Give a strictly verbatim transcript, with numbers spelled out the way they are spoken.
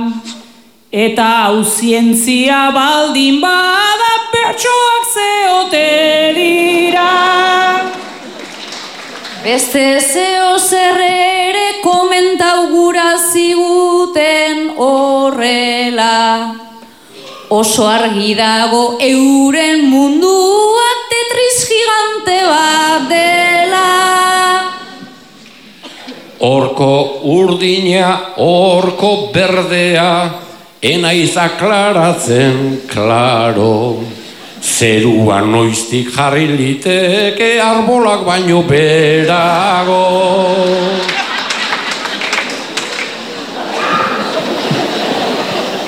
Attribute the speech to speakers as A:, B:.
A: Eta hau zientzia baldin bada pertsoak zeote dira.
B: Beste zeo zer ere komentau gura ziguten horrela. Oso argi dago euren mundua Tetris gigante bat dela.
C: Horko urdina, horko berdea, enaiz aklaratzen, klaro. Zerua noiztik jarri liteke arbolak baino berago.